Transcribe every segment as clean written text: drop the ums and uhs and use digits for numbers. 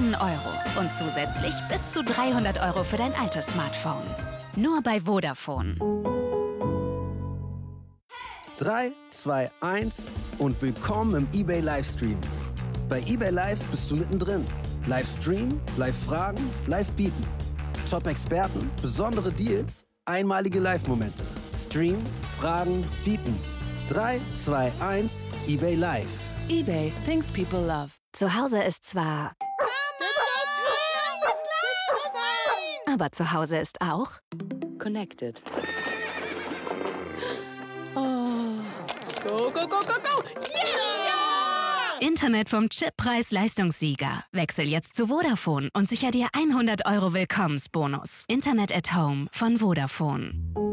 Millionen Euro und zusätzlich bis zu 300 Euro für dein altes Smartphone. Nur bei Vodafone. 3, 2, 1 und willkommen im eBay Livestream. Bei eBay Live bist du mittendrin. Livestream, Live-Fragen, Live-Bieten. Top-Experten, besondere Deals, einmalige Live-Momente. Stream, Fragen, Bieten. 3, 2, 1, eBay Live. eBay, things people love. Zu Hause ist zwar... Aber zu Hause ist auch... Connected. Oh. Go, go, go, go, go! Yeah! Internet vom Chip-Preis-Leistungssieger. Wechsel jetzt zu Vodafone und sicher dir 100 Euro Willkommensbonus. Internet at Home von Vodafone.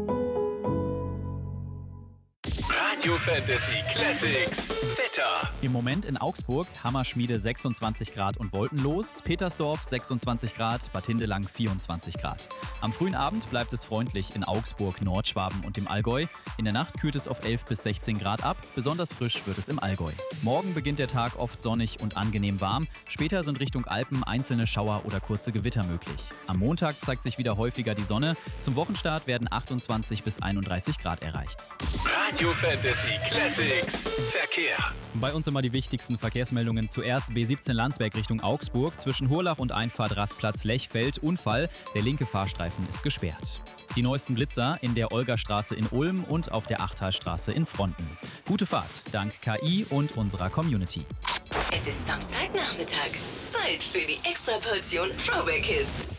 Radio Fantasy Classics Wetter. Im Moment in Augsburg, Hammerschmiede 26 Grad und wolkenlos, Petersdorf 26 Grad, Bad Hindelang 24 Grad. Am frühen Abend bleibt es freundlich in Augsburg, Nordschwaben und im Allgäu. In der Nacht kühlt es auf 11 bis 16 Grad ab, besonders frisch wird es im Allgäu. Morgen beginnt der Tag oft sonnig und angenehm warm, später sind Richtung Alpen einzelne Schauer oder kurze Gewitter möglich. Am Montag zeigt sich wieder häufiger die Sonne, zum Wochenstart werden 28 bis 31 Grad erreicht. Radio Fantasy Classics Verkehr. Bei uns immer die wichtigsten Verkehrsmeldungen. Zuerst B17 Landsberg Richtung Augsburg. Zwischen Hurlach und Einfahrt Rastplatz Lechfeld Unfall. Der linke Fahrstreifen ist gesperrt. Die neuesten Blitzer in der Olgastraße in Ulm und auf der Achtalstraße in Fronten. Gute Fahrt, dank KI und unserer Community. Es ist Samstagnachmittag. Zeit für die Extraportion Throwback Hits.